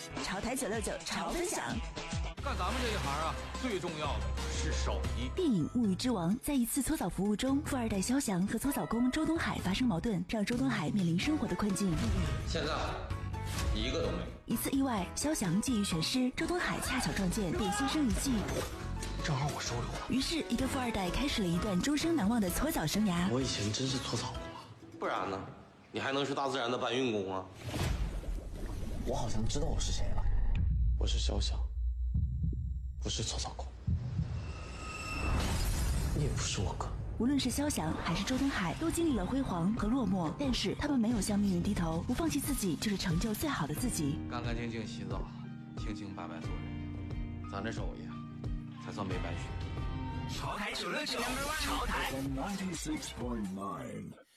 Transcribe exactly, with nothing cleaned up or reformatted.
潮台九六九潮分享。 干咱们这一行啊，最重要的是手艺。 电影《物欲之王》在一次搓澡服务中，富二代肖翔和搓澡工周东海发生矛盾，让周东海面临生活的困境。 现在一个都没有。 一次意外，肖翔技艺全失，周东海恰巧撞见，便销声匿迹。 正好我收留了。 于是，一个富二代开始了一段终生难忘的搓澡生涯。 我以前真是搓澡过，不然呢？你还能是大自然的搬运工啊？我好像知道我是谁了，我是肖翔，不是搓澡工，你也不是我哥。 无论是肖翔还是周东海，都经历了辉煌和落寞，但是他们没有向命运低头，不放弃自己，就是成就最好的自己。 干干净净洗澡，清清白白做人，咱这手艺才算没白学。 潮台九六九，潮台。